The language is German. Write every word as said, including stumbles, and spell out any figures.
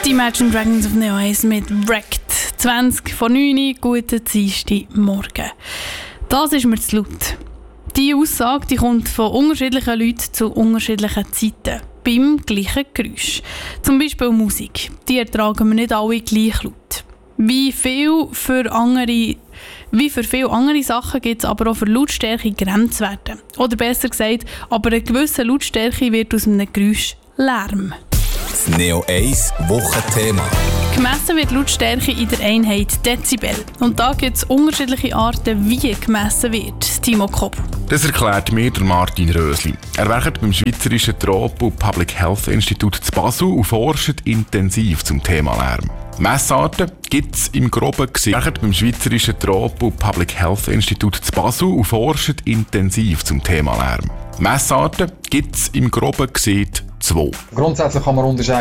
Die Imagine Dragons auf Neo eins mit Wrecked. zwanzig vor neun, guten Dienstagmorgen. Das ist mir zu laut. Diese Aussage die kommt von unterschiedlichen Leuten zu unterschiedlichen Zeiten. Beim gleichen Geräusch. Zum Beispiel Musik. Die ertragen wir nicht alle gleich laut. Wie viel für andere, wie für viele andere Sachen gibt es aber auch für Lautstärke Grenzwerte. Oder besser gesagt, aber eine gewisse Lautstärke wird aus einem Geräusch Lärm. Das Neo eins Wochenthema. Gemessen wird Lautstärke in der Einheit Dezibel. Und da gibt es unterschiedliche Arten, wie gemessen wird. Timo Kopp. Das erklärt mir der Martin Rösli. Er arbeitet beim Schweizerischen Tropen- und Public Health Institut zu Basel und forscht intensiv zum Thema Lärm. Messarten gibt es im Groben gesehen. Er arbeitet beim Schweizerischen Tropen- und Public Health Institut zu Basel und forscht intensiv zum Thema Lärm. Messarten gibt es im Groben gesehen zwei. Grundsätzlich kann man unterscheiden